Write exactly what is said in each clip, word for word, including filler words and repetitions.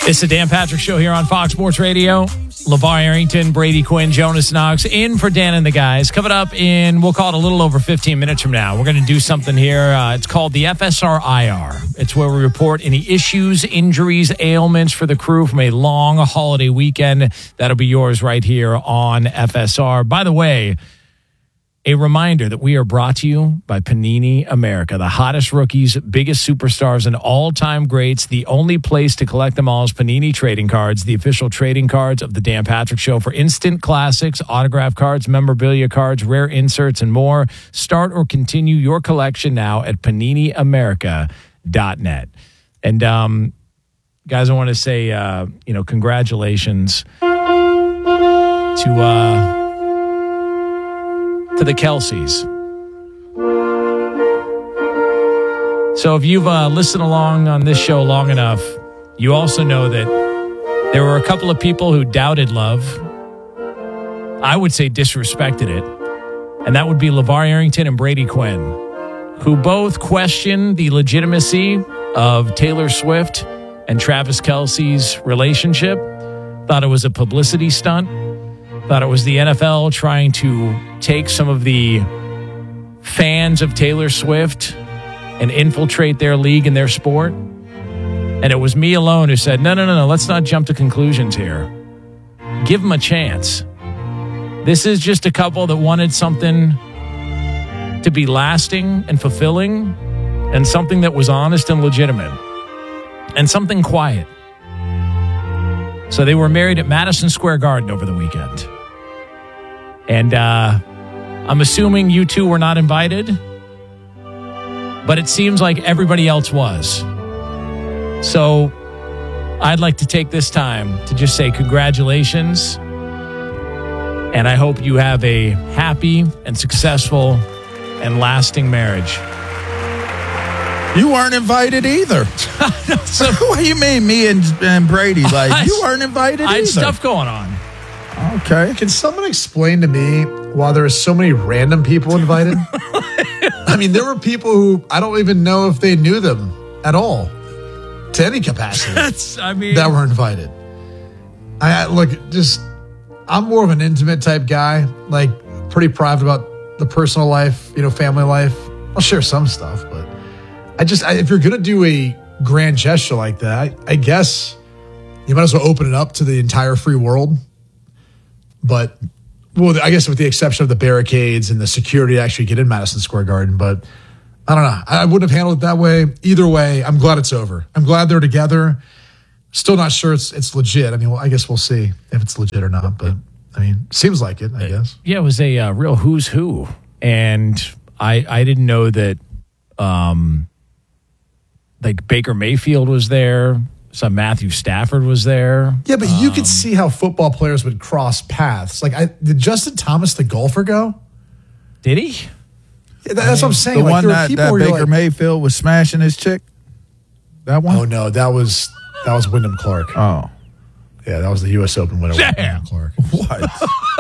It's the Dan Patrick Show here on Fox Sports Radio. LeVar Arrington, Brady Quinn, Jonas Knox in for Dan and the guys. Coming up in, we'll call it a little over fifteen minutes from now. We're going to do something here. Uh, it's called the F S R I R. It's where we report any issues, injuries, ailments for the crew from a long holiday weekend. That'll be yours right here on F S R. By the way, a reminder that we are brought to you by Panini America, the hottest rookies, biggest superstars, and all-time greats. The only place to collect them all is Panini Trading Cards, the official trading cards of the Dan Patrick Show for instant classics, autograph cards, memorabilia cards, rare inserts, and more. Start or continue your collection now at panini america dot net. And, um, guys, I want to say, uh, you know, congratulations to... Uh, to the Kelceys. So if you've uh, listened along on this show long enough, you also know that there were a couple of people who doubted love. I would say disrespected it. And that would be LeVar Arrington and Brady Quinn, who both questioned the legitimacy of Taylor Swift and Travis Kelce's relationship, thought it was a publicity stunt, thought it was the N F L trying to take some of the fans of Taylor Swift and infiltrate their league and their sport. And it was me alone who said, no, no, no, no, let's not jump to conclusions here. Give them a chance. This is just a couple that wanted something to be lasting and fulfilling and something that was honest and legitimate and something quiet. So they were married at Madison Square Garden over the weekend. And uh, I'm assuming you two were not invited, but it seems like everybody else was. So I'd like to take this time to just say congratulations, and I hope you have a happy and successful and lasting marriage. You weren't invited either. So, what do you mean, me and, and Brady? Like, I, you weren't invited I either. had stuff going on. Okay. Can someone explain to me why there are so many random people invited? I mean, there were people who I don't even know if they knew them at all, to any capacity. That's, I mean, that were invited. I I- look, just I'm more of an intimate type guy, like pretty private about the personal life, you know, family life. I'll share some stuff, but I just I, if you're gonna do a grand gesture like that, I, I guess you might as well open it up to the entire free world. But, well, I guess with the exception of the barricades and the security to actually get in Madison Square Garden. But I don't know. I wouldn't have handled it that way. Either way, I'm glad it's over. I'm glad they're together. Still not sure it's it's legit. I mean, well, I guess we'll see if it's legit or not. But, I mean, seems like it, I guess. Yeah, it was a uh, real who's who. And I I didn't know that, um, like, Baker Mayfield was there. So Matthew Stafford was there. Yeah, but you um, could see how football players would cross paths. Like, I, did Justin Thomas, the golfer, go? Did he? Yeah, that, that's what I'm saying. The like, one there were that, people that where you're Baker like, Mayfield was smashing his chick? That one? oh, no, that was that was Wyndham Clark. Oh. Yeah, that was the U S Open winner. Damn. Wyndham Clark. What?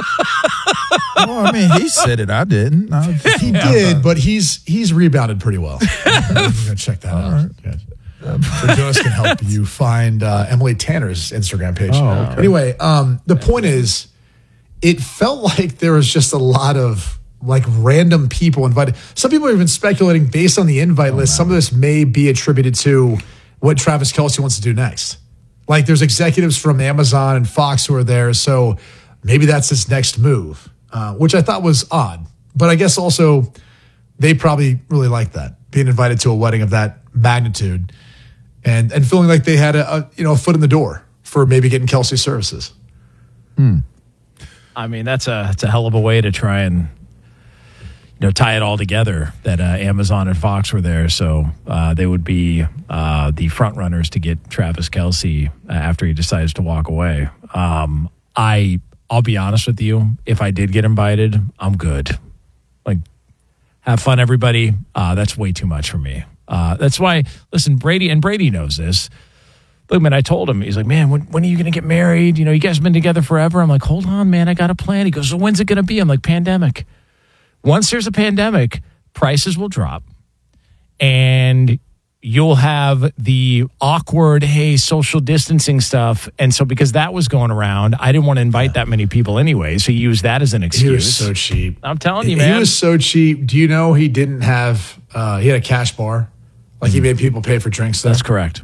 Well, I mean, he said it. I didn't. I was just- He did, but he's he's rebounded pretty well. I'm going to check that out. right. Yeah. So Jonas can help you find uh, Emily Tanner's Instagram page. Oh, okay. Anyway, um, the point is, it felt like there was just a lot of like random people invited. Some people are even speculating based on the invite Oh, list. Some of this may be attributed to what Travis Kelce wants to do next. Like there's executives from Amazon and Fox who are there, so maybe that's his next move, uh, which I thought was odd. But I guess also they probably really like that, being invited to a wedding of that magnitude. And and feeling like they had a, a you know a foot in the door for maybe getting Kelce services. Hmm. I mean, that's a that's a hell of a way to try and you know tie it all together. That uh, Amazon and Fox were there, so uh, they would be uh, the front runners to get Travis Kelce uh, after he decides to walk away. Um, I I'll be honest with you, if I did get invited, I'm good. Like, have fun, everybody. Uh, that's way too much for me. Uh, that's why, listen, Brady, and Brady knows this. Look, man, I told him, he's like, man, when, when are you going to get married? You know, you guys have been together forever. I'm like, hold on, man, I got a plan. He goes, so when's it going to be? I'm like, pandemic. Once there's a pandemic, prices will drop. And you'll have the awkward, hey, social distancing stuff. And so because that was going around, I didn't want to invite that many people anyway. So he used that as an excuse. He was so cheap. I'm telling you, He man. was so cheap. Do you know he didn't have, uh, he had a cash bar? Like he made people pay for drinks there? That's correct.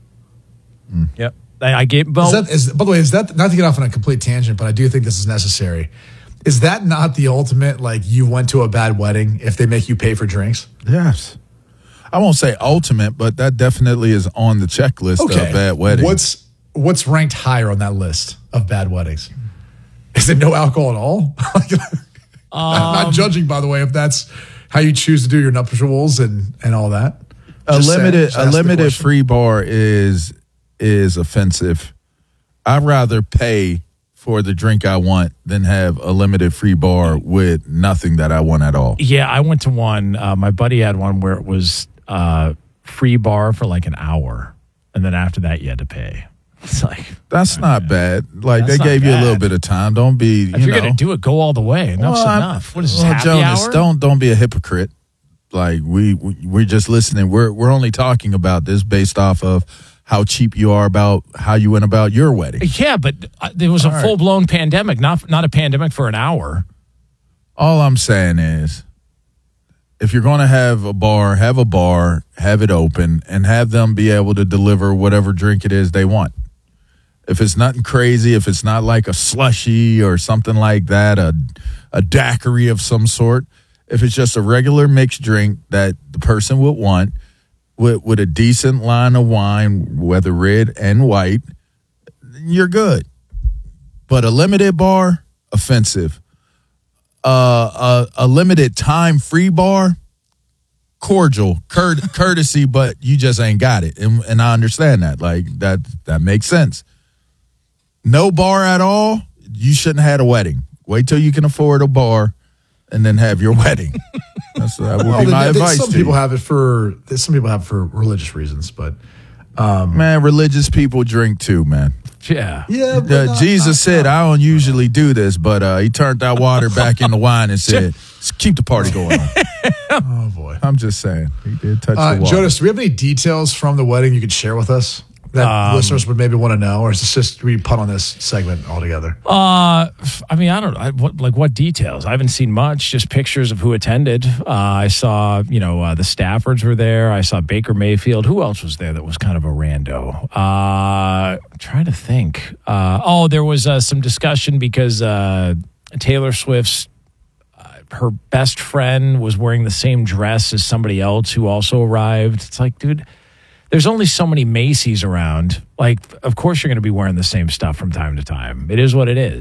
Yep. I, I gave, well, Is that, is, by the way, is that, not to get off on a complete tangent, but I do think this is necessary. Is that not the ultimate, like you went to a bad wedding if they make you pay for drinks? Yes. I won't say ultimate, but that definitely is on the checklist of bad weddings. What's what's ranked higher on that list of bad weddings? Is it no alcohol at all? I'm not judging, by the way, if that's how you choose to do your nuptials and, and all that. a Just saying, limited just a ask the limited question. free bar is is offensive. I'd rather pay for the drink I want than have a limited free bar with nothing that I want at all. yeah, I went to one. Uh, my buddy had one where it was uh, free bar for like an hour. And then after that, you had to pay. It's like, That's not bad. Like That's they not gave you a little bad. bit of time. Don't be, you if you're know. going to do it, go all the way. Enough's Well, I'm- enough. What is this, well, happy Jonas, hour? don't don't be a hypocrite. Like we, we we're just listening. We're we're only talking about this based off of how cheap you are about how you went about your wedding. Yeah, but uh, there was a All right. full-blown pandemic, not not a pandemic for an hour. All I'm saying is, if you're going to have a bar, have a bar, have it open, and have them be able to deliver whatever drink it is they want. If it's nothing crazy, if it's not like a slushy or something like that, a a daiquiri of some sort, if it's just a regular mixed drink that the person would want with, with a decent line of wine, whether red and white, you're good. But a limited bar, offensive. Uh, a, a limited time free bar, cordial, cur- courtesy, but you just ain't got it. And, and I understand that. Like, that that makes sense. No bar at all, you shouldn't have had a wedding. Wait till you can afford a bar and then have your wedding. That's, that would Well, be my they- they- advice some to people you. have it for some people have it for religious reasons, but Man, religious people drink too, man. Yeah. yeah, but Uh, not- Jesus not- said, I don't usually do this, but uh, he turned that water back into wine and said, keep the party going on. Oh boy, I'm just saying. He did touch uh, the water. Jonas, do we have any details from the wedding you could share with us that Um, listeners would maybe want to know, or is this just we punt on this segment altogether? Uh, I mean, I don't know. I, what, like, what details? I haven't seen much, just pictures of who attended. Uh, I saw, you know, uh, the Staffords were there. I saw Baker Mayfield. Who else was there that was kind of a rando? Uh, I'm trying to think. Uh, oh, there was uh, some discussion because uh, Taylor Swift's uh, her best friend was wearing the same dress as somebody else who also arrived. It's like, dude, there's only so many Macy's around. Like, of course you're going to be wearing the same stuff from time to time. It is what it is.